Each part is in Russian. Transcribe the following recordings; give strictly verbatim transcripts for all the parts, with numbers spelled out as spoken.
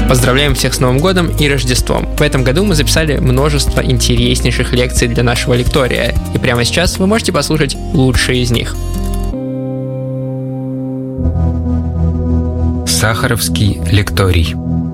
Поздравляем всех с Новым годом и Рождеством! В этом году мы записали множество интереснейших лекций для нашего лектория, и прямо сейчас вы можете послушать лучшие из них. Сахаровский лекторий.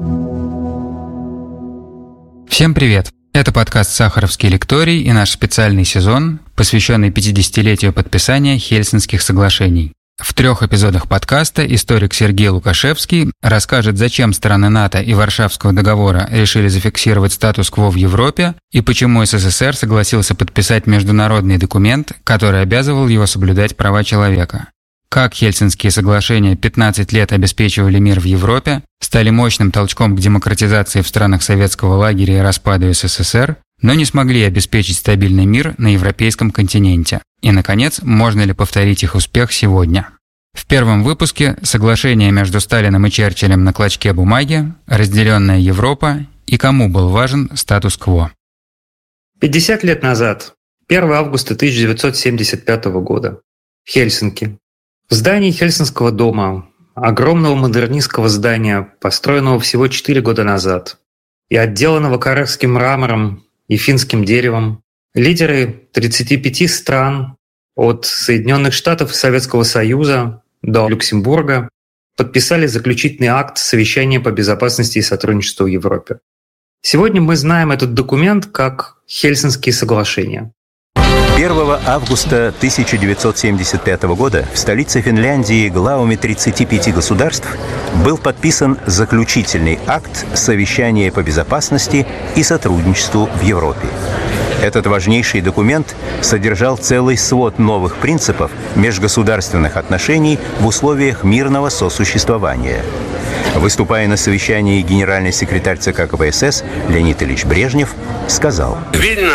Всем привет! Это подкаст «Сахаровский лекторий» и наш специальный сезон, посвященный пятидесятилетию подписания Хельсинских соглашений. В трех эпизодах подкаста историк Сергей Лукашевский расскажет, зачем страны НАТО и Варшавского договора решили зафиксировать статус-кво в Европе и почему СССР согласился подписать международный документ, который обязывал его соблюдать права человека. Как Хельсинские соглашения пятнадцать лет обеспечивали мир в Европе, стали мощным толчком к демократизации в странах советского лагеря и распаду СССР, но не смогли обеспечить стабильный мир на европейском континенте. И, наконец, можно ли повторить их успех сегодня? В первом выпуске соглашение между Сталиным и Черчиллем на клочке бумаги, разделенная Европа и кому был важен статус-кво. пятьдесят лет назад, первого августа тысяча девятьсот семьдесят пятого года, Хельсинки. В здании Хельсинского дома, огромного модернистского здания, построенного всего четыре года назад, и отделанного карельским мрамором и финским деревом, лидеры тридцати пяти стран, от Соединенных Штатов и Советского Союза до Люксембурга, подписали заключительный акт совещания по безопасности и сотрудничеству в Европе. Сегодня мы знаем этот документ как Хельсинские соглашения. первого августа тысяча девятьсот семьдесят пятого года в столице Финляндии главами тридцати пяти государств был подписан заключительный акт совещания по безопасности и сотрудничеству в Европе. Этот важнейший документ содержал целый свод новых принципов межгосударственных отношений в условиях мирного сосуществования. Выступая на совещании, генеральный секретарь ЦК КПСС Леонид Ильич Брежнев сказал: «Видно,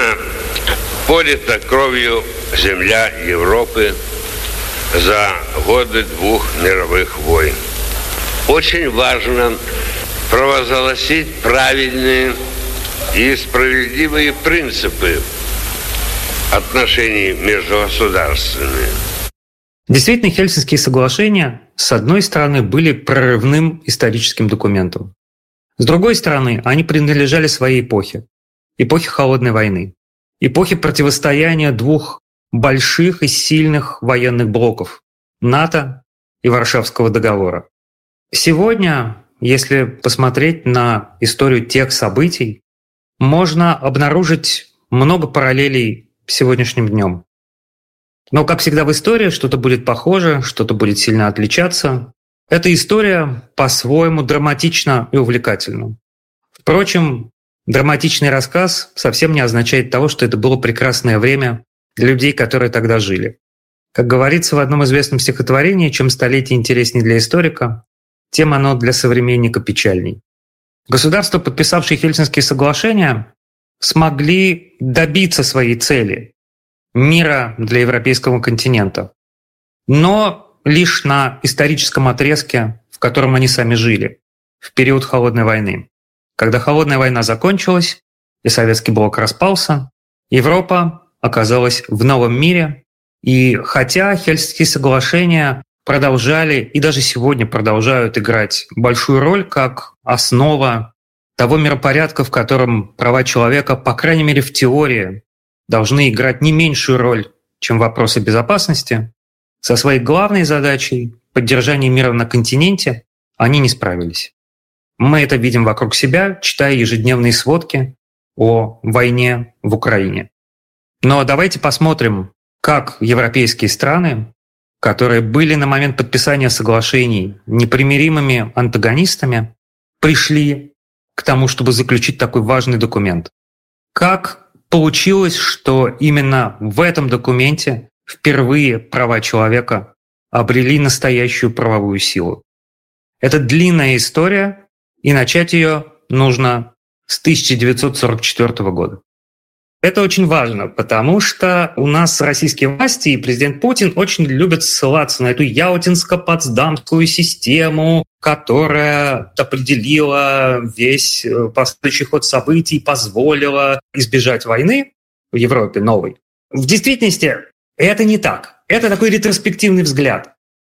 полита кровью земля Европы за годы двух мировых войн. Очень важно провозгласить правильные и справедливые принципы отношений между государствами». Действительно, Хельсинские соглашения, с одной стороны, были прорывным историческим документом. С другой стороны, они принадлежали своей эпохе, эпохе Холодной войны, эпохе противостояния двух больших и сильных военных блоков – НАТО и Варшавского договора. Сегодня, если посмотреть на историю тех событий, можно обнаружить много параллелей с сегодняшним днем. Но, как всегда в истории, что-то будет похоже, что-то будет сильно отличаться. Эта история по-своему драматична и увлекательна. Впрочем, драматичный рассказ совсем не означает того, что это было прекрасное время для людей, которые тогда жили. Как говорится в одном известном стихотворении, чем столетие интереснее для историка, тем оно для современника печальней. Государства, подписавшие Хельсинские соглашения, смогли добиться своей цели – мира для европейского континента, но лишь на историческом отрезке, в котором они сами жили, в период Холодной войны. Когда Холодная война закончилась и Советский блок распался, Европа оказалась в новом мире, и хотя Хельсинские соглашения продолжали и даже сегодня продолжают играть большую роль как основа того миропорядка, в котором права человека, по крайней мере в теории, должны играть не меньшую роль, чем вопросы безопасности, со своей главной задачей — поддержания мира на континенте они не справились. Мы это видим вокруг себя, читая ежедневные сводки о войне в Украине. Но давайте посмотрим, как европейские страны, которые были на момент подписания соглашений непримиримыми антагонистами, пришли к тому, чтобы заключить такой важный документ. Как получилось, что именно в этом документе впервые права человека обрели настоящую правовую силу? Это длинная история, и начать ее нужно с тысяча девятьсот сорок четвёртого года. Это очень важно, потому что у нас российские власти и президент Путин очень любят ссылаться на эту Ялтинско-Потсдамскую систему, которая определила весь последующий ход событий, позволила избежать войны в Европе новой. В действительности это не так. Это такой ретроспективный взгляд.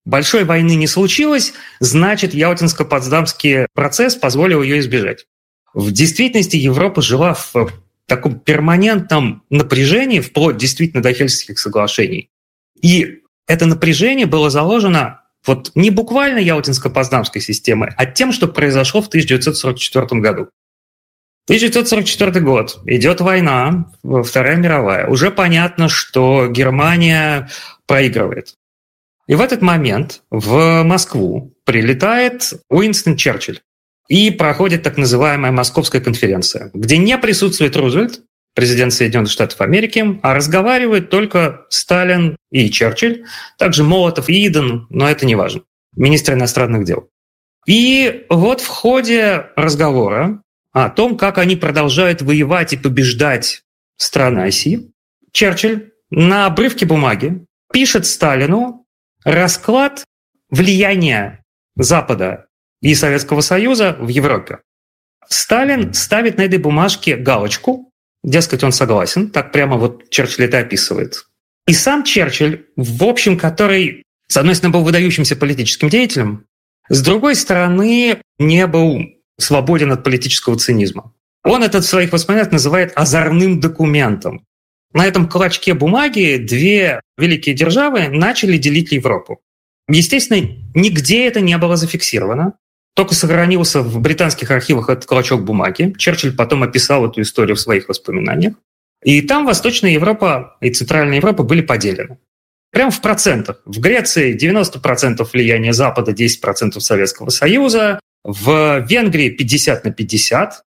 большой войны не случилось, значит, Ялтинско-Потсдамский процесс позволил ее избежать. В действительности Европа жила в таком перманентном напряжении, вплоть действительно до Хельсинских соглашений. И это напряжение было заложено вот не буквально Ялтинско-Потсдамской системой, а тем, что произошло в тысяча девятьсот сорок четвёртом году. тысяча девятьсот сорок четвёртый год. Идет война, Вторая мировая. Уже понятно, что Германия проигрывает. И в этот момент в Москву прилетает Уинстон Черчилль. И проходит так называемая Московская конференция, где не присутствует Рузвельт, президент Соединенных Штатов Америки, а разговаривают только Сталин и Черчилль, также Молотов и Иден, но это не важно, министр иностранных дел. И вот в ходе разговора о том, как они продолжают воевать и побеждать страны оси, Черчилль на обрывке бумаги пишет Сталину расклад влияния Запада и Советского Союза в Европе. Сталин ставит на этой бумажке галочку, дескать, он согласен, так прямо вот Черчилль это описывает. И сам Черчилль, в общем, который, с одной стороны, был выдающимся политическим деятелем, с другой стороны, не был свободен от политического цинизма. Он это в своих воспоминаниях называет озорным документом. На этом клочке бумаги две великие державы начали делить Европу. Естественно, нигде это не было зафиксировано. Только сохранился в британских архивах этот клочок бумаги. Черчилль потом описал эту историю в своих воспоминаниях. И там Восточная Европа и Центральная Европа были поделены. Прямо в процентах. В Греции девяносто процентов влияния Запада, десять процентов Советского Союза. В Венгрии пятьдесят на пятьдесят.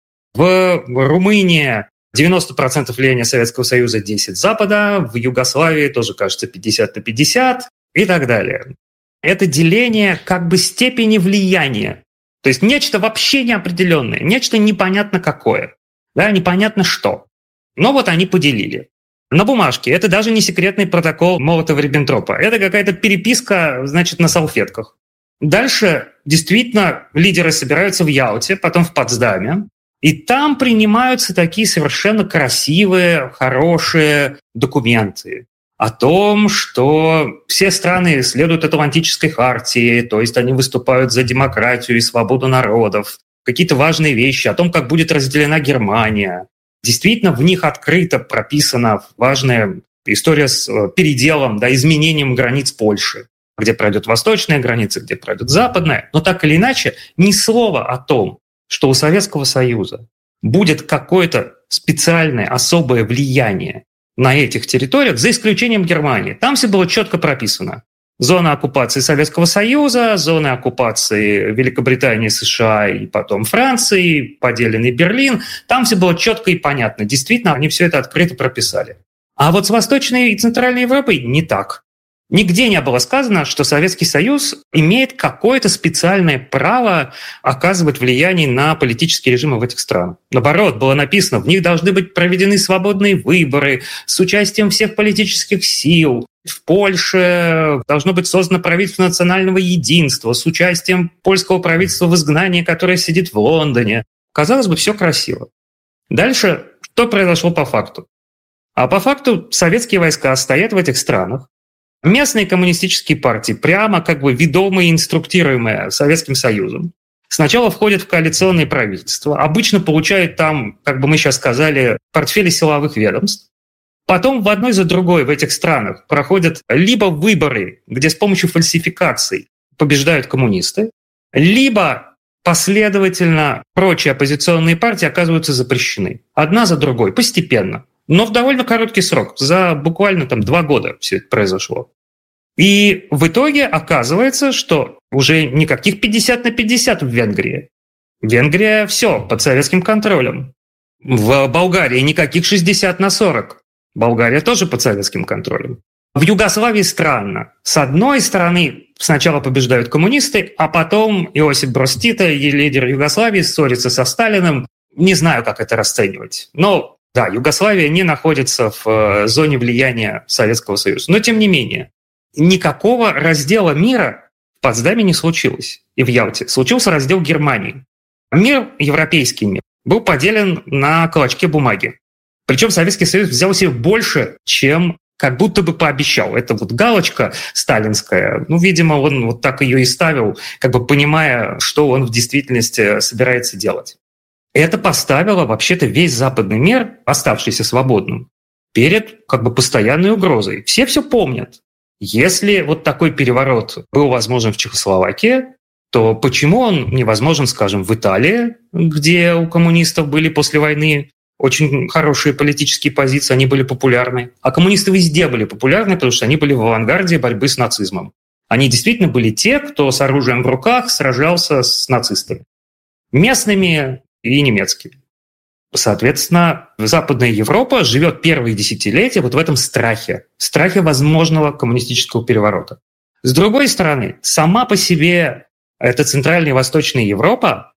В Румынии девяносто процентов влияния Советского Союза, десять Запада. В Югославии тоже, кажется, пятьдесят на пятьдесят и так далее. Это деление как бы степени влияния. То есть нечто вообще неопределенное, нечто непонятно какое, да, непонятно что. Но вот они поделили. На бумажке. Это даже не секретный протокол Молотова-Риббентропа. Это какая-то переписка, значит, на салфетках. Дальше действительно лидеры собираются в Ялте, потом в Потсдаме. И там принимаются такие совершенно красивые, хорошие документы о том, что все страны следуют Атлантической хартии, то есть они выступают за демократию и свободу народов, какие-то важные вещи, о том, как будет разделена Германия. Действительно, в них открыто прописана важная история с переделом, да, изменением границ Польши, где пройдет восточная граница, где пройдет западная. Но так или иначе, ни слова о том, что у Советского Союза будет какое-то специальное, особое влияние на этих территориях, за исключением Германии. Там все было четко прописано. Зона оккупации Советского Союза, зона оккупации Великобритании, США и потом Франции, поделенный Берлин. Там все было четко и понятно. Действительно, они все это открыто прописали. А вот с Восточной и Центральной Европой не так. Нигде не было сказано, что Советский Союз имеет какое-то специальное право оказывать влияние на политические режимы в этих странах. Наоборот, было написано, в них должны быть проведены свободные выборы с участием всех политических сил. В Польше должно быть создано правительство национального единства с участием польского правительства в изгнании, которое сидит в Лондоне. Казалось бы, все красиво. Дальше, что произошло по факту? А по факту советские войска стоят в этих странах. Местные коммунистические партии, прямо как бы ведомые и инструктируемые Советским Союзом, сначала входят в коалиционные правительства, обычно получают там, как бы мы сейчас сказали, портфели силовых ведомств. Потом в одной за другой в этих странах проходят либо выборы, где с помощью фальсификаций побеждают коммунисты, либо последовательно прочие оппозиционные партии оказываются запрещены. Одна за другой, постепенно. Но в довольно короткий срок, за буквально там два года все это произошло. И в итоге оказывается, что уже никаких пятьдесят на пятьдесят в Венгрии. Венгрия все под советским контролем. В Болгарии никаких шестьдесят на сорок. Болгария тоже под советским контролем. В Югославии странно. С одной стороны, сначала побеждают коммунисты, а потом Иосип Брос Тито, лидер Югославии, ссорится со Сталиным. Не знаю, как это расценивать. Но да, Югославия не находится в зоне влияния Советского Союза. Но тем не менее, никакого раздела мира в Потсдаме не случилось. И в Ялте случился раздел Германии. Мир, европейский мир, был поделен на клочке бумаги. Причем Советский Союз взял себе больше, чем как будто бы пообещал. Это вот галочка сталинская. Ну, видимо, он вот так ее и ставил, как бы понимая, что он в действительности собирается делать. Это поставило вообще-то весь западный мир, оставшийся свободным, перед как бы постоянной угрозой. Все все помнят. Если вот такой переворот был возможен в Чехословакии, то почему он невозможен, скажем, в Италии, где у коммунистов были после войны очень хорошие политические позиции, они были популярны. А коммунисты везде были популярны, потому что они были в авангарде борьбы с нацизмом. Они действительно были те, кто с оружием в руках сражался с нацистами. Местными и немецкими. Соответственно, Западная Европа живет первые десятилетия вот в этом страхе. Страхе возможного коммунистического переворота. С другой стороны, сама по себе эта Центральная и Восточная Европа,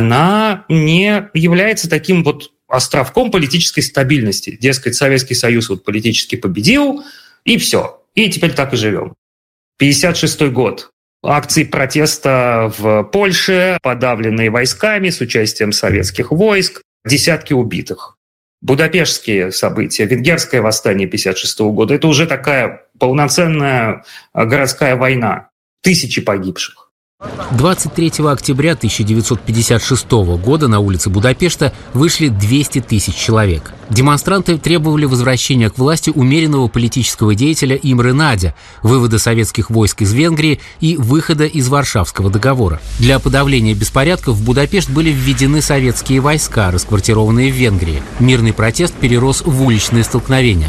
она не является таким вот островком политической стабильности. Дескать, Советский Союз вот политически победил, и все. И теперь так и живем. пятьдесят шестой год. Акции протеста в Польше, подавленные войсками с участием советских войск, десятки убитых. Будапештские события, венгерское восстание пятьдесят шестого года – это уже такая полноценная городская война. Тысячи погибших. двадцать третьего октября тысяча девятьсот пятьдесят шестого года на улицы Будапешта вышли двести тысяч человек. Демонстранты требовали возвращения к власти умеренного политического деятеля Имре Надя, вывода советских войск из Венгрии и выхода из Варшавского договора. Для подавления беспорядков в Будапешт были введены советские войска, расквартированные в Венгрии. Мирный протест перерос в уличные столкновения.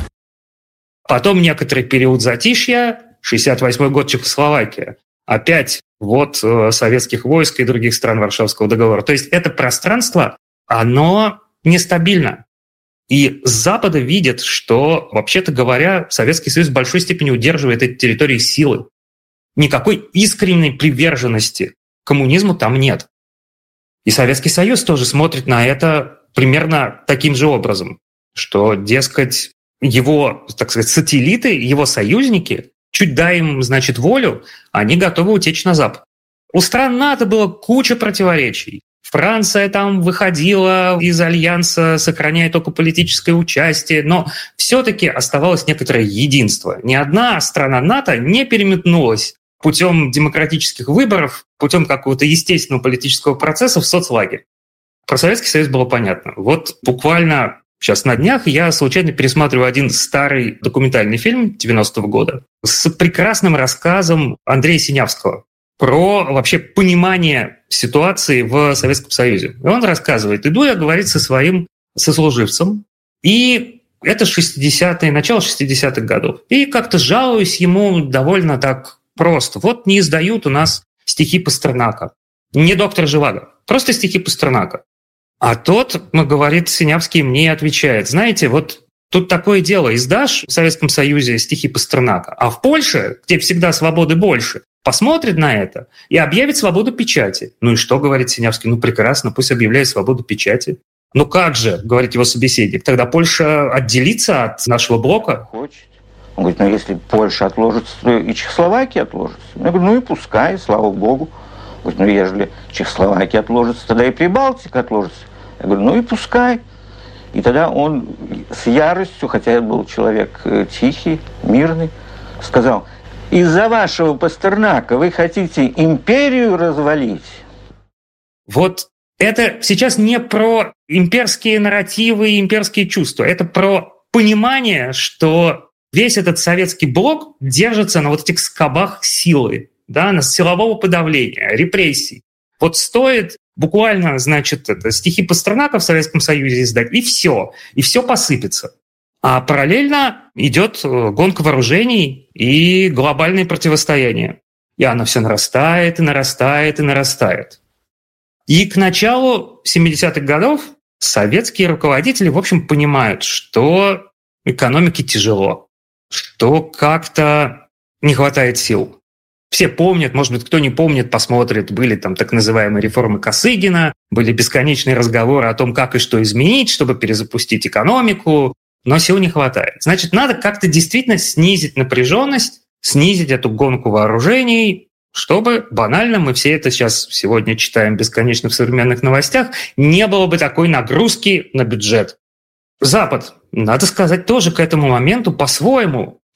Потом некоторый период затишья, шестьдесят восьмой год, Чехословакия. Опять вот советских войск и других стран Варшавского договора. То есть это пространство, оно нестабильно. И с Запада видят, что, вообще-то говоря, Советский Союз в большой степени удерживает эти территории силой. Никакой искренней приверженности коммунизму там нет. И Советский Союз тоже смотрит на это примерно таким же образом, что, дескать, его, так сказать, сателлиты, его союзники, чуть дай им, значит, волю, они готовы утечь на Запад. У стран НАТО было куча противоречий. Франция там выходила из альянса, сохраняя только политическое участие, но все-таки оставалось некоторое единство. Ни одна страна НАТО не переметнулась путем демократических выборов, путем какого-то естественного политического процесса в соцлагерь. Про Советский Союз было понятно. Вот буквально сейчас на днях я случайно пересматриваю один старый документальный фильм девяностого года с прекрасным рассказом Андрея Синявского про вообще понимание ситуации в Советском Союзе. И он рассказывает, иду я говорить со своим сослуживцем, и это шестидесятые, начало шестидесятых годов. И как-то жалуюсь ему довольно так просто. Вот не издают у нас стихи Пастернака. Не доктор Живаго, просто стихи Пастернака. А тот, говорит Синявский, мне отвечает, знаете, вот тут такое дело, издашь в Советском Союзе стихи Пастернака, а в Польше, где всегда свободы больше, посмотрит на это и объявит свободу печати. Ну и что, говорит Синявский, ну прекрасно, пусть объявляет свободу печати. Ну как же, говорит его собеседник, тогда Польша отделится от нашего блока? Хочет. Он говорит, ну если Польша отложится, то и Чехословакия отложится. Я говорю, ну и пускай, слава богу. Говорит, ну ежели Чехословакия отложится, тогда и Прибалтика отложится. Я говорю, ну и пускай. И тогда он с яростью, хотя я был человек тихий, мирный, сказал, из-за вашего Пастернака вы хотите империю развалить? Вот это сейчас не про имперские нарративы и имперские чувства. Это про понимание, что весь этот советский блок держится на вот этих скобах силы, да, на силового подавления, репрессий. Вот стоит буквально, значит, это, стихи Пастернака в Советском Союзе издать, и все, и все посыпется. А параллельно идет гонка вооружений и глобальное противостояние. И оно все нарастает, и нарастает, и нарастает. И к началу семидесятых годов советские руководители, в общем, понимают, что экономике тяжело, что как-то не хватает сил. Все помнят, может быть, кто не помнит, посмотрит, были там так называемые реформы Косыгина, были бесконечные разговоры о том, как и что изменить, чтобы перезапустить экономику, но сил не хватает. Значит, надо как-то действительно снизить напряженность, снизить эту гонку вооружений, чтобы банально, мы все это сейчас сегодня читаем бесконечно в современных новостях, не было бы такой нагрузки на бюджет. Запад, надо сказать, тоже к этому моменту по-своему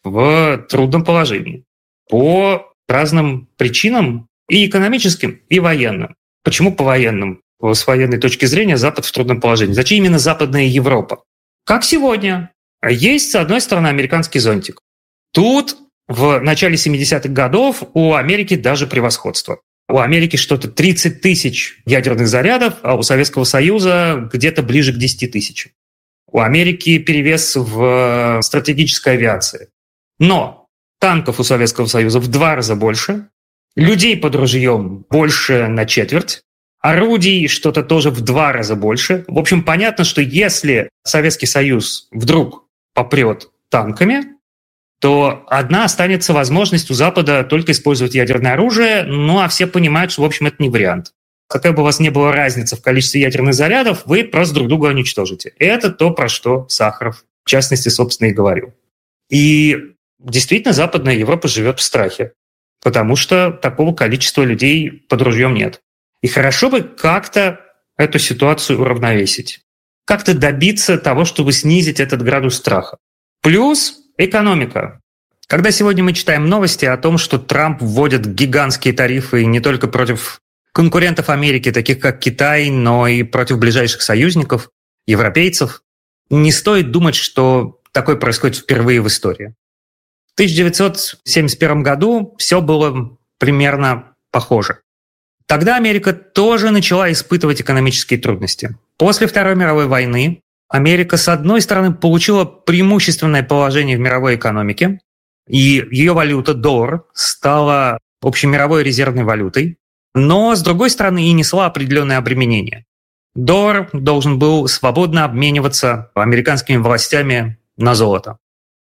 в трудном положении по разным причинам, и экономическим, и военным. Почему по военным? С военной точки зрения Запад в трудном положении. Зачем именно Западная Европа? Как сегодня. Есть, с одной стороны, американский зонтик. Тут в начале семидесятых годов у Америки даже превосходство. У Америки что-то тридцать тысяч ядерных зарядов, а у Советского Союза где-то ближе к десяти тысячам. У Америки перевес в стратегической авиации. Но танков у Советского Союза в два раза больше, людей под ружьем больше на четверть, орудий что-то тоже в два раза больше. В общем, понятно, что если Советский Союз вдруг попрет танками, то одна останется возможность у Запада только использовать ядерное оружие, ну а все понимают, что, в общем, это не вариант. Какая бы у вас ни была разница в количестве ядерных зарядов, вы просто друг друга уничтожите. Это то, про что Сахаров, в частности, собственно, и говорил. И действительно, Западная Европа живет в страхе, потому что такого количества людей под ружьем нет. И хорошо бы как-то эту ситуацию уравновесить, как-то добиться того, чтобы снизить этот градус страха. Плюс экономика. Когда сегодня мы читаем новости о том, что Трамп вводит гигантские тарифы не только против конкурентов Америки, таких как Китай, но и против ближайших союзников, европейцев, не стоит думать, что такое происходит впервые в истории. В тысяча девятьсот семьдесят первом году все было примерно похоже. Тогда Америка тоже начала испытывать экономические трудности. После Второй мировой войны Америка, с одной стороны, получила преимущественное положение в мировой экономике, и ее валюта, доллар, стала общемировой резервной валютой, но, с другой стороны, и несла определенное обременение. Доллар должен был свободно обмениваться американскими властями на золото.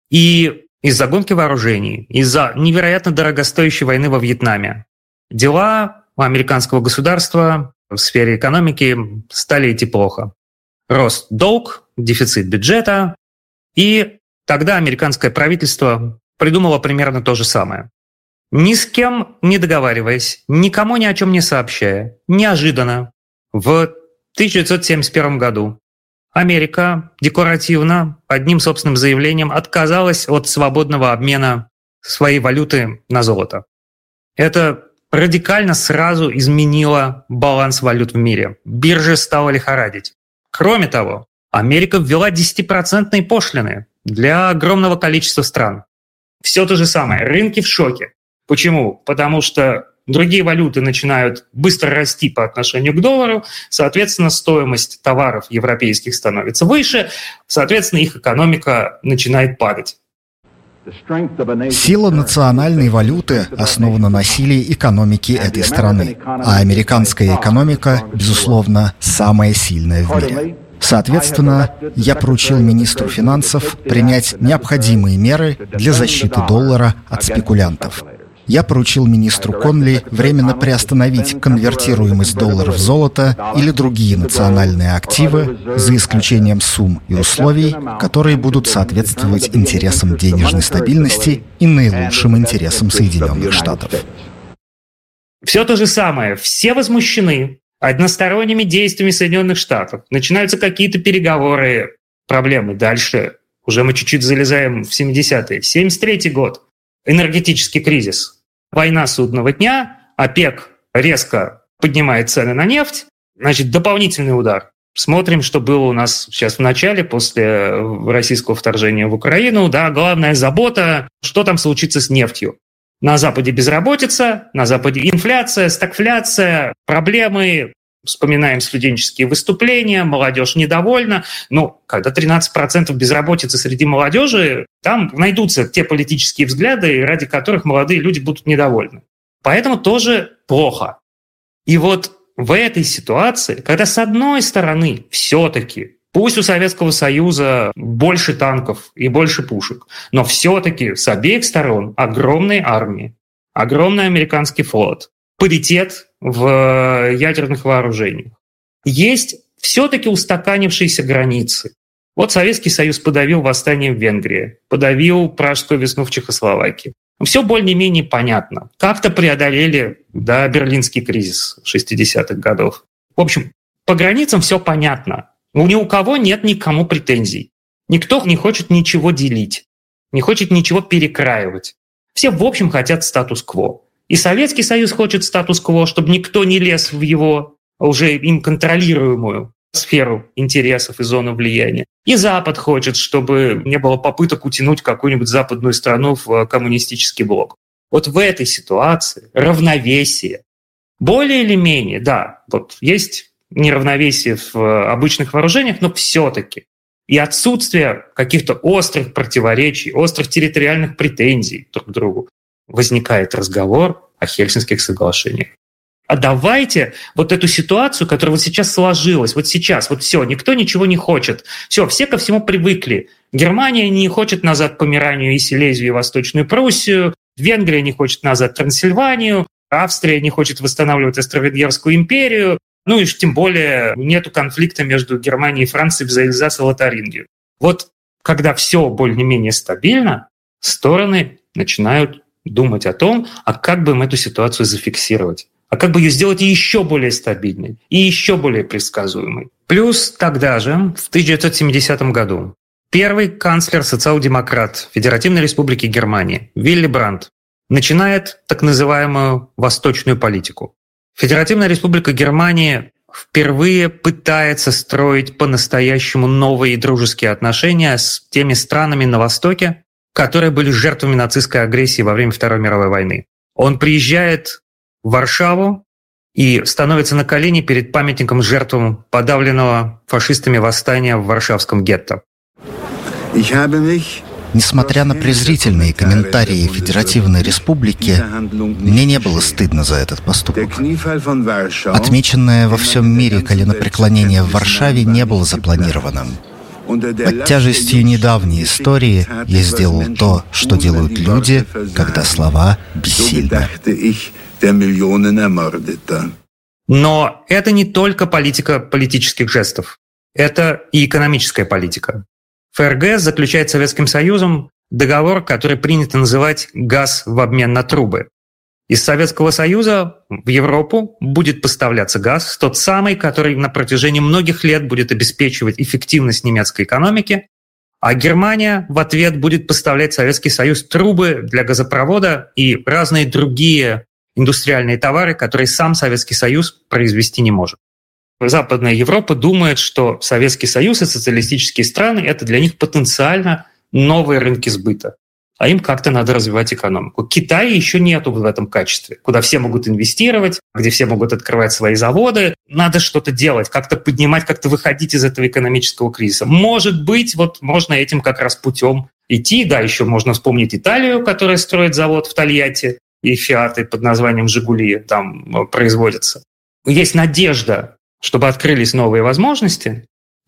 И из-за гонки вооружений, из-за невероятно дорогостоящей войны во Вьетнаме дела у американского государства в сфере экономики стали идти плохо. Рос долг, дефицит бюджета, и тогда американское правительство придумало примерно то же самое. Ни с кем не договариваясь, никому ни о чем не сообщая, неожиданно в тысяча девятьсот семьдесят первом году Америка декларативно, одним собственным заявлением, отказалась от свободного обмена своей валюты на золото. Это радикально сразу изменило баланс валют в мире. Биржи стала лихорадить. Кроме того, Америка ввела десятипроцентные пошлины для огромного количества стран. Все то же самое. Рынки в шоке. Почему? Потому что другие валюты начинают быстро расти по отношению к доллару, соответственно, стоимость товаров европейских становится выше, соответственно, их экономика начинает падать. Сила национальной валюты основана на силе экономики этой страны, а американская экономика, безусловно, самая сильная в мире. Соответственно, я поручил министру финансов принять необходимые меры для защиты доллара от спекулянтов. Я поручил министру Конли временно приостановить конвертируемость доллара в золото или другие национальные активы, за исключением сумм и условий, которые будут соответствовать интересам денежной стабильности и наилучшим интересам Соединенных Штатов. Все то же самое. Все возмущены односторонними действиями Соединенных Штатов. Начинаются какие-то переговоры, проблемы. Дальше уже мы чуть-чуть залезаем в семидесятые. семьдесят третий год. Энергетический кризис. Война судного дня, ОПЕК резко поднимает цены на нефть, значит, дополнительный удар. Смотрим, что было у нас сейчас в начале, после российского вторжения в Украину. Да, главная забота, что там случится с нефтью. На Западе безработица, на Западе инфляция, стагфляция, проблемы. Вспоминаем студенческие выступления, молодежь недовольна. Ну, когда тринадцать процентов безработицы среди молодежи, там найдутся те политические взгляды, ради которых молодые люди будут недовольны. Поэтому тоже плохо. И вот в этой ситуации, когда с одной стороны все-таки, пусть у Советского Союза больше танков и больше пушек, но все-таки с обеих сторон огромные армии, огромный американский флот, паритет в ядерных вооружениях. Есть все-таки устаканившиеся границы. Вот Советский Союз подавил восстание в Венгрии, подавил Пражскую весну в Чехословакии. Все более-менее понятно. Как-то преодолели, да, Берлинский кризис шестидесятых годов. В общем, по границам все понятно. Ни у кого нет никому претензий. Никто не хочет ничего делить. не хочет ничего перекраивать. Все, в общем, хотят статус-кво. И Советский Союз хочет статус-кво, чтобы никто не лез в его уже им контролируемую сферу интересов и зону влияния. И Запад хочет, чтобы не было попыток утянуть какую-нибудь западную страну в коммунистический блок. Вот в этой ситуации равновесие. Более или менее, да, вот есть неравновесие в обычных вооружениях, но все-таки. И отсутствие каких-то острых противоречий, острых территориальных претензий друг к другу. Возникает разговор о Хельсинских соглашениях. А давайте вот эту ситуацию, которая вот сейчас сложилась, вот сейчас, вот все, никто ничего не хочет. Все, все ко всему привыкли. Германия не хочет назад Померанию и Силезию и Восточную Пруссию, Венгрия не хочет назад Трансильванию, Австрия не хочет восстанавливать Австро-Венгерскую империю, ну и тем более нету конфликта между Германией и Францией за Эльзас и Лотарингию. Вот когда все более-менее стабильно, стороны начинают думать о том, а как бы им эту ситуацию зафиксировать, а как бы ее сделать еще более стабильной и еще более предсказуемой. Плюс тогда же, в тысяча девятьсот семидесятом году, первый канцлер социал-демократ Федеративной Республики Германии Вилли Брандт начинает так называемую восточную политику. Федеративная Республика Германия впервые пытается строить по-настоящему новые дружеские отношения с теми странами на Востоке, которые были жертвами нацистской агрессии во время Второй мировой войны. Он приезжает в Варшаву и становится на колени перед памятником жертвам подавленного фашистами восстания в Варшавском гетто. Несмотря на презрительные комментарии Федеративной Республики, мне не было стыдно за этот поступок. Отмеченное во всем мире коленопреклонение в Варшаве не было запланированным. Под тяжестью недавней истории я сделал то, что делают люди, когда слова бессильны. Но это не только политика политических жестов. Это и экономическая политика. ФРГ заключает с Советским Союзом договор, который принято называть «газ в обмен на трубы». Из Советского Союза в Европу будет поставляться газ, тот самый, который на протяжении многих лет будет обеспечивать эффективность немецкой экономики, а Германия в ответ будет поставлять в Советский Союз трубы для газопровода и разные другие индустриальные товары, которые сам Советский Союз произвести не может. Западная Европа думает, что Советский Союз и социалистические страны – это для них потенциально новые рынки сбыта. А им как-то надо развивать экономику. Китая еще нету в этом качестве, куда все могут инвестировать, где все могут открывать свои заводы. Надо что-то делать, как-то поднимать, как-то выходить из этого экономического кризиса. Может быть, вот можно этим как раз путем идти. Да, еще можно вспомнить Италию, которая строит завод в Тольятти, и «Фиаты» под названием «Жигули» там производятся. Есть надежда, чтобы открылись новые возможности,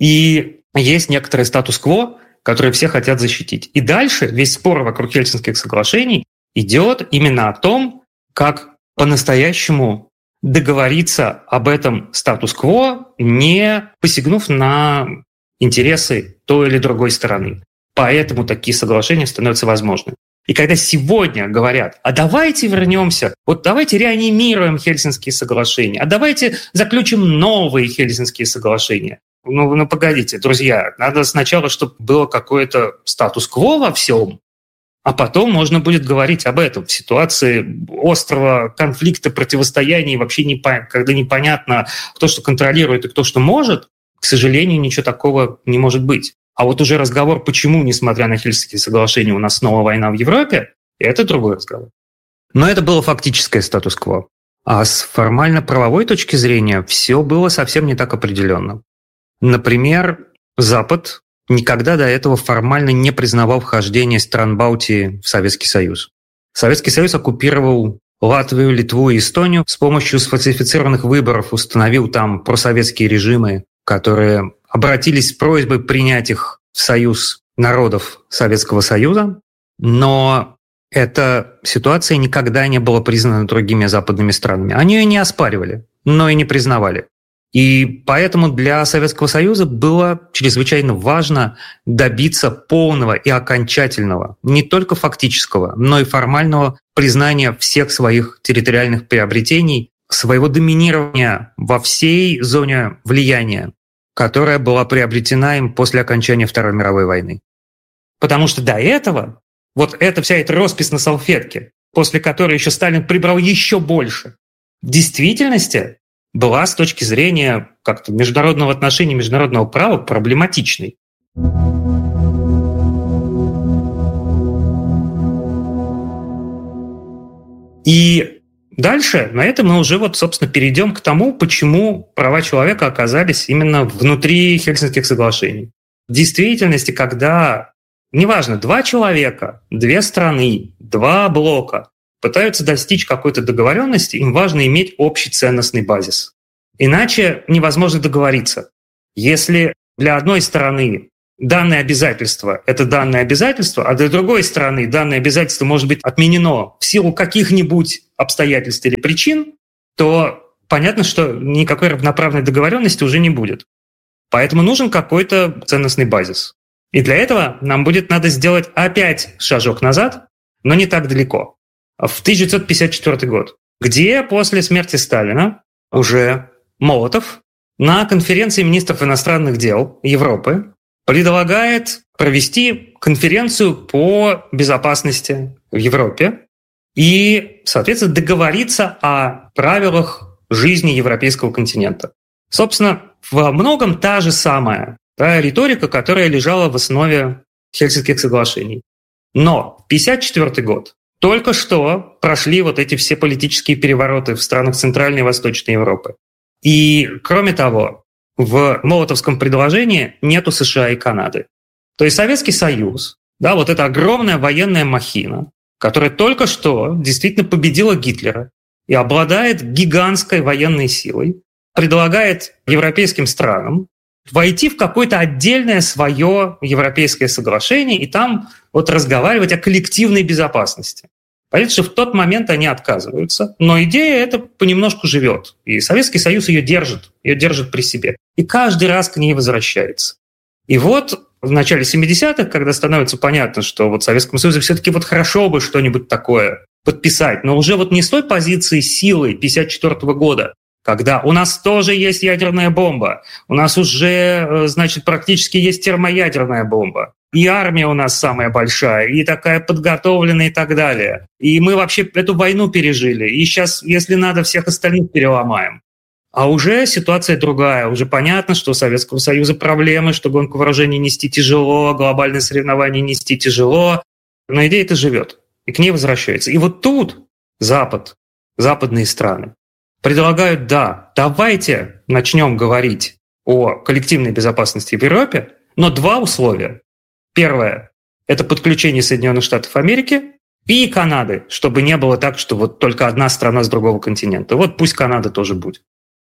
и есть некоторый статус-кво, которые все хотят защитить. И дальше весь спор вокруг Хельсинских соглашений идет именно о том, как по-настоящему договориться об этом статус-кво, не посягнув на интересы той или другой стороны. Поэтому такие соглашения становятся возможными. И когда сегодня говорят, а давайте вернемся, вот давайте реанимируем Хельсинские соглашения, а давайте заключим новые Хельсинские соглашения. Ну, ну, погодите, друзья, надо сначала, чтобы было какое-то статус-кво во всем, а потом можно будет говорить об этом в ситуации острого конфликта, противостояния, вообще не, когда непонятно, кто что контролирует и кто что может, к сожалению, ничего такого не может быть. А вот уже разговор, почему, несмотря на Хельсинские соглашения, у нас снова война в Европе, это другой разговор. Но это было фактическое статус-кво. А с формально-правовой точки зрения все было совсем не так определенно. Например, Запад никогда до этого формально не признавал вхождение стран Балтии в Советский Союз. Советский Союз оккупировал Латвию, Литву и Эстонию, с помощью сфальсифицированных выборов установил там просоветские режимы, которые обратились с просьбой принять их в Союз народов Советского Союза, но эта ситуация никогда не была признана другими западными странами. Они ее не оспаривали, но и не признавали. И поэтому для Советского Союза было чрезвычайно важно добиться полного и окончательного, не только фактического, но и формального признания всех своих территориальных приобретений, своего доминирования во всей зоне влияния, которая была приобретена им после окончания Второй мировой войны. Потому что до этого Вот эта вся эта роспись на салфетке, после которой еще Сталин прибрал еще больше, в действительности была с точки зрения как-то международного отношения, международного права проблематичной. И дальше на этом мы уже вот, собственно, перейдем к тому, почему права человека оказались именно внутри Хельсинкских соглашений. В действительности, когда, неважно, два человека, две страны, два блока пытаются достичь какой-то договоренности, им важно иметь общий ценностный базис. Иначе невозможно договориться. Если для одной стороны данное обязательство – это данное обязательство, а для другой стороны данное обязательство может быть отменено в силу каких-нибудь обстоятельств или причин, то понятно, что никакой равноправной договоренности уже не будет. Поэтому нужен какой-то ценностный базис. И для этого нам будет надо сделать опять шажок назад, но не так далеко. В тысяча девятьсот пятьдесят четвёртый год, где после смерти Сталина уже Молотов на конференции министров иностранных дел Европы предлагает провести конференцию по безопасности в Европе и, соответственно, договориться о правилах жизни европейского континента. Собственно, во многом та же самая да, риторика, которая лежала в основе Хельсинкских соглашений. Но пятьдесят четвёртый год. Только что прошли вот эти все политические перевороты в странах Центральной и Восточной Европы. И, кроме того, в Молотовском предложении нету США и Канады. То есть Советский Союз, да, вот эта огромная военная махина, которая только что действительно победила Гитлера и обладает гигантской военной силой, предлагает европейским странам войти в какое-то отдельное свое европейское соглашение и там вот разговаривать о коллективной безопасности. Понятно, что в тот момент они отказываются, но идея эта понемножку живет. И Советский Союз ее держит, ее держит при себе. И каждый раз к ней возвращается. И вот в начале семидесятых, когда становится понятно, что вот Советскому Союзу все-таки вот хорошо бы что-нибудь такое подписать, но уже вот не с той позиции силы пятьдесят четвёртого года, когда у нас тоже есть ядерная бомба, у нас уже, значит, практически есть термоядерная бомба, и армия у нас самая большая, и такая подготовленная и так далее. И мы вообще эту войну пережили, и сейчас, если надо, всех остальных переломаем. А уже ситуация другая, уже понятно, что у Советского Союза проблемы, что гонку вооружений нести тяжело, глобальные соревнования нести тяжело, но идея эта живет, и к ней возвращается. И вот тут Запад, западные страны предлагают, да, давайте начнем говорить о коллективной безопасности в Европе, но два условия. Первое – это подключение Соединенных Штатов Америки и Канады, чтобы не было так, что вот только одна страна с другого континента. Вот пусть Канада тоже будет.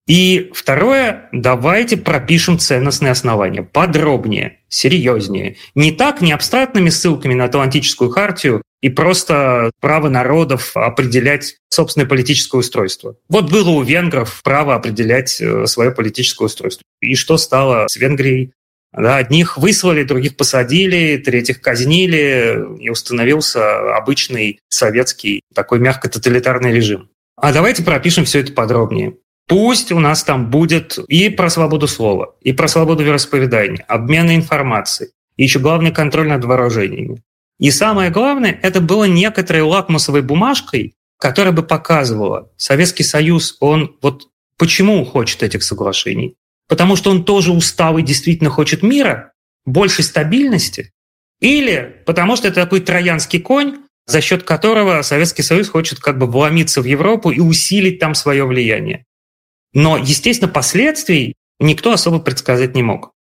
И второе – давайте пропишем ценностные основания подробнее, серьезнее. Не так, не абстрактными ссылками на Атлантическую хартию и просто право народов определять собственное политическое устройство. Вот было у венгров право определять свое политическое устройство. И что стало с Венгрией? Да, одних выслали, других посадили, третьих казнили, и установился обычный советский такой мягко-тоталитарный режим. А давайте пропишем все это подробнее. Пусть у нас там будет и про свободу слова, и про свободу вероисповедания, обмена информацией, и еще главный контроль над вооружениями. И самое главное, это было некоторой лакмусовой бумажкой, которая бы показывала, Советский Союз, он вот почему хочет этих соглашений? Потому что он тоже устал и действительно хочет мира, большей стабильности, или потому что это такой троянский конь, за счет которого Советский Союз хочет как бы вломиться в Европу и усилить там свое влияние. Но, естественно, последствий никто особо предсказать не мог.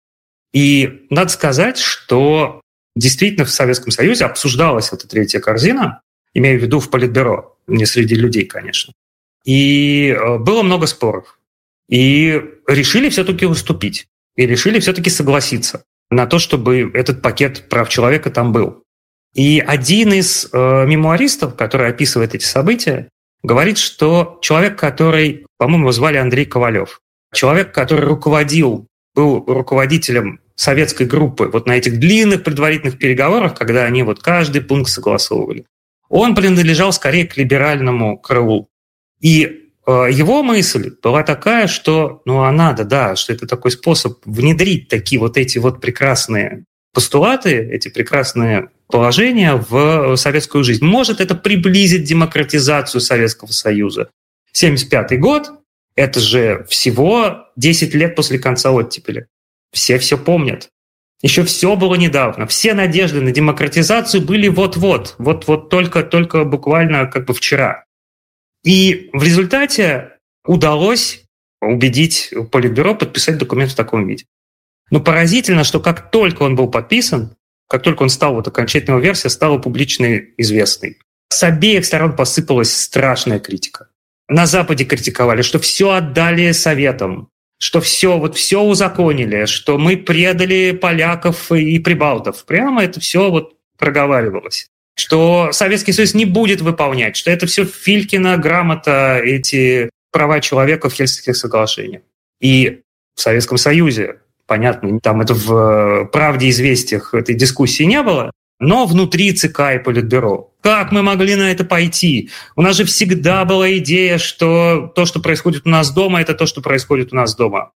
И надо сказать, что действительно в Советском Союзе обсуждалась эта третья корзина, имею в виду в Политбюро, не среди людей, конечно. И было много споров. И решили все-таки уступить. И решили все-таки согласиться на то, чтобы этот пакет прав человека там был. И один из э, мемуаристов, который описывает эти события, говорит, что человек, который, по-моему, его звали Андрей Ковалев, человек, который руководил, был руководителем советской группы вот на этих длинных предварительных переговорах, когда они вот каждый пункт согласовывали, он принадлежал скорее к либеральному крылу. И э, его мысль была такая, что, ну а надо, да, что это такой способ внедрить такие вот эти вот прекрасные постулаты, эти прекрасные положение в советскую жизнь. Может, это приблизит демократизацию Советского Союза. семьдесят пятый год – это же всего десять лет после конца оттепели. Все все помнят. Еще все было недавно. Все надежды на демократизацию были вот-вот. Вот-вот только, только буквально как бы вчера. И в результате удалось убедить Политбюро подписать документ в таком виде. Но поразительно, что как только он был подписан, как только он стал, вот окончательная версия стала публично известной, с обеих сторон посыпалась страшная критика. На Западе критиковали, что все отдали Советам, что все, вот все узаконили, что мы предали поляков и прибалтов. Прямо это все вот проговаривалось. Что Советский Союз не будет выполнять, что это все Филькина грамота, эти права человека в Хельсинских соглашениях. И в Советском Союзе, понятно, там это в «Правде и известиях» этой дискуссии не было, но внутри ЦК и Политбюро. Как мы могли на это пойти? У нас же всегда была идея, что то, что происходит у нас дома, это то, что происходит у нас дома.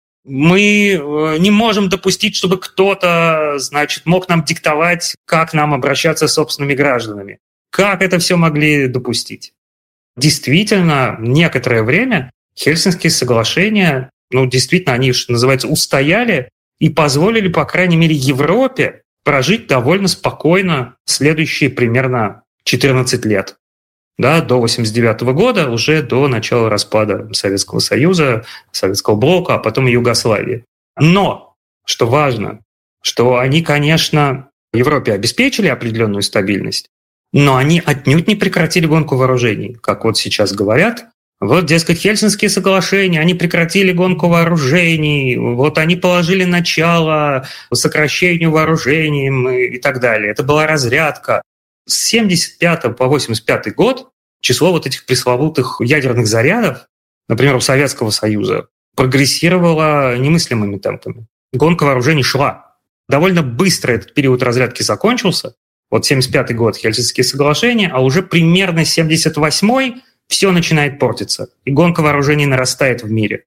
Мы не можем допустить, чтобы кто-то, значит, мог нам диктовать, как нам обращаться с собственными гражданами. Как это все могли допустить? Действительно, некоторое время Хельсинские соглашения, ну, действительно, они, что называется, устояли и позволили, по крайней мере, Европе прожить довольно спокойно следующие примерно четырнадцать лет. Да, до восемьдесят девятого года, уже до начала распада Советского Союза, Советского блока, а потом и Югославии. Но, что важно, что они, конечно, Европе обеспечили определенную стабильность, но они отнюдь не прекратили гонку вооружений, как вот сейчас говорят. Вот, дескать, Хельсинские соглашения, они прекратили гонку вооружений, вот они положили начало сокращению вооружений и так далее. Это была разрядка. С семьдесят пятого по восемьдесят пятый год число вот этих пресловутых ядерных зарядов, например, у Советского Союза, прогрессировало немыслимыми темпами. Гонка вооружений шла. Довольно быстро этот период разрядки закончился. Вот семьдесят пятый год, Хельсинские соглашения, а уже примерно семьдесят восьмой все начинает портиться. И гонка вооружений нарастает в мире.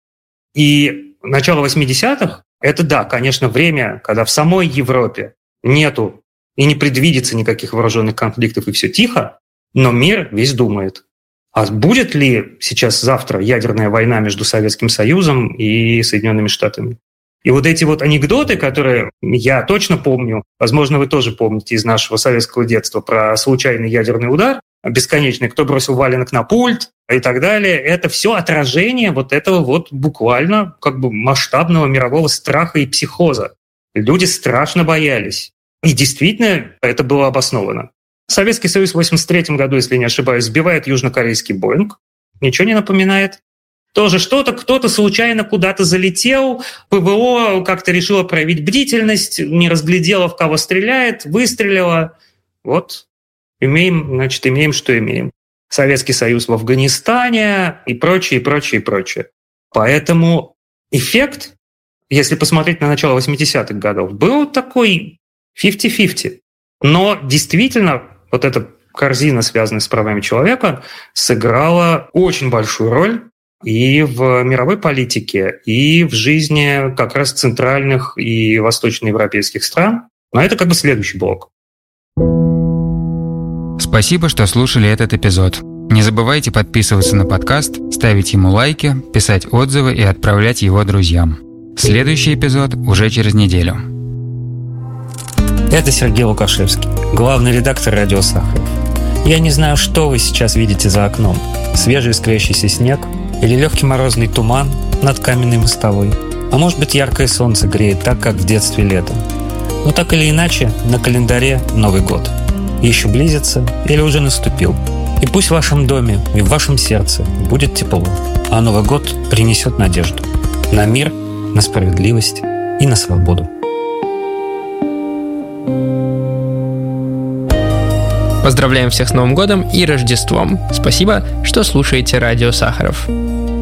И начало восьмидесятых – это, да, конечно, время, когда в самой Европе нету и не предвидится никаких вооруженных конфликтов, и все тихо, но мир весь думает. А будет ли сейчас завтра ядерная война между Советским Союзом и Соединенными Штатами? И вот эти вот анекдоты, которые я точно помню, возможно, вы тоже помните из нашего советского детства про случайный ядерный удар, бесконечный, кто бросил валенок на пульт и так далее, это все отражение вот этого вот буквально как бы масштабного мирового страха и психоза. Люди страшно боялись. И действительно, это было обосновано. Советский Союз в восемьдесят третьем году, если не ошибаюсь, сбивает южнокорейский Боинг. Ничего не напоминает. Тоже что-то, кто-то случайно куда-то залетел, ПВО как-то решило проявить бдительность, не разглядела, в кого стреляет, выстрелила. Вот, имеем, значит, имеем, что имеем. Советский Союз в Афганистане и прочее, и прочее, и прочее. Поэтому эффект, если посмотреть на начало восьмидесятых годов, был такой пятьдесят на пятьдесят. Но действительно, вот эта корзина, связанная с правами человека, сыграла очень большую роль и в мировой политике, и в жизни как раз центральных и восточноевропейских стран. Но это как бы следующий блок. Спасибо, что слушали этот эпизод. Не забывайте подписываться на подкаст, ставить ему лайки, писать отзывы и отправлять его друзьям. Следующий эпизод уже через неделю. Это Сергей Лукашевский, главный редактор «Радио Сахаров». Я не знаю, что вы сейчас видите за окном. Свежий искрящийся снег или легкий морозный туман над каменной мостовой. А может быть, яркое солнце греет так, как в детстве летом. Но так или иначе, на календаре Новый год. Еще близится или уже наступил. И пусть в вашем доме и в вашем сердце будет тепло, а Новый год принесет надежду. На мир, на справедливость и на свободу. Поздравляем всех с Новым годом и Рождеством. Спасибо, что слушаете Радио Сахаров.